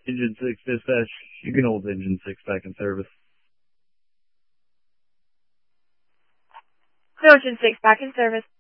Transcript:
Engine 6 dispatch. You can hold Engine 6 back in service. Engine 6 back in service.